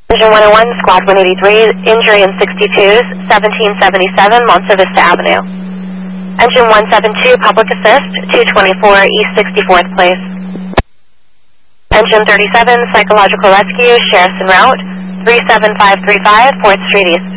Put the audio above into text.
Engine 101, Squad 183, injury in 62s, 1777 Monte Vista Avenue. Engine 172, Public Assist, 224 East 64th Place. Engine 37, Psychological Rescue, Sheriff's en route, 37535 4th Street East.